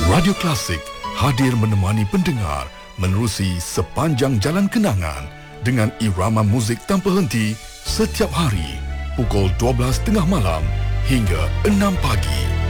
Radio Klasik hadir menemani pendengar menerusi sepanjang jalan kenangan dengan irama muzik tanpa henti setiap hari pukul 12.30 malam hingga 6 pagi.